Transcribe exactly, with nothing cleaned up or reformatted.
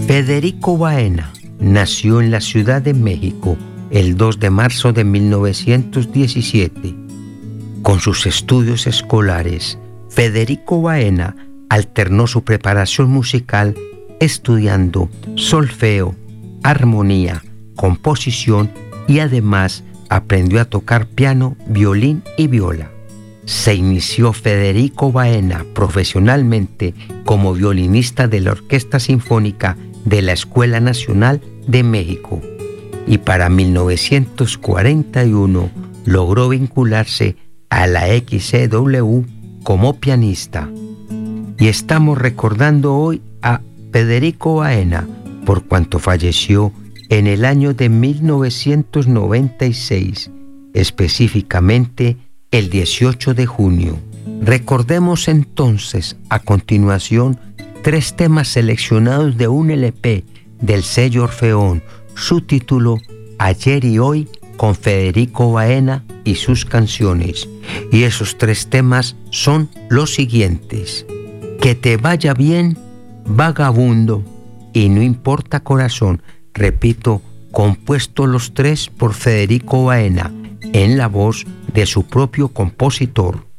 Federico Baena nació en la Ciudad de México el dos de marzo de mil novecientos diecisiete. Con sus estudios escolares, Federico Baena alternó su preparación musical estudiando solfeo, armonía, composición y además aprendió a tocar piano, violín y viola. Se inició Federico Baena profesionalmente como violinista de la Orquesta Sinfónica de la Escuela Nacional de México y para mil novecientos cuarenta y uno logró vincularse a la X C W como pianista. Y estamos recordando hoy a Federico Baena por cuanto falleció en el año de mil novecientos noventa y seis, específicamente el dieciocho de junio. Recordemos entonces a continuación tres temas seleccionados de un L P del sello Orfeón, su título Ayer y Hoy con Federico Baena y sus canciones. Y esos tres temas son los siguientes: Que te vaya bien, Vagabundo y No importa corazón. Repito, compuesto los tres por Federico Baena en la voz de su propio compositor.